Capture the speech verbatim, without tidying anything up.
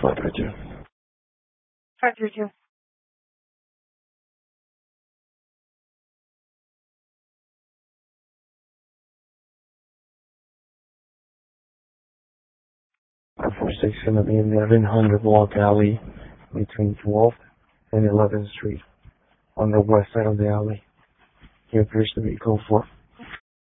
five three two. five three two. five four six is going to be in eleven hundred Block Alley between twelfth and eleventh Street on the west side of the alley. He appears to be code four.